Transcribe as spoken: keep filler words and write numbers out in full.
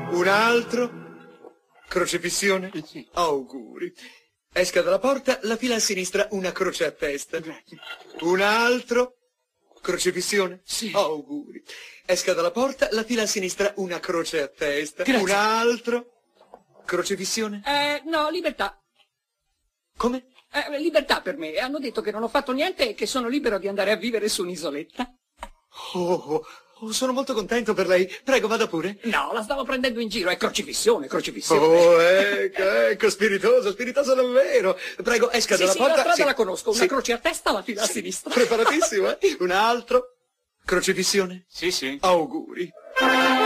Un altro. Crocifissione. Sì. Auguri. Esca dalla porta, la fila a sinistra, una croce a testa. Grazie. Un altro. Crocifissione. Sì. Auguri. Esca dalla porta, la fila a sinistra, una croce a testa. Grazie. Un altro. Crocifissione. Eh, no, libertà. Come? Eh, libertà per me. Hanno detto che non ho fatto niente e che sono libero di andare a vivere su un'isoletta. Oh, oh, oh, sono molto contento per lei. Prego, vada pure. No, la stavo prendendo in giro. È crocifissione, crocifissione. Oh, ecco, ecco, spiritoso, spiritoso davvero. Prego, esca Sì, dalla sì, porta. la strada Sì. la conosco. Una Sì. croce a testa, la fila a Sì. sinistra. Preparatissimo, eh? Un altro. Crocifissione. Sì, sì. Auguri.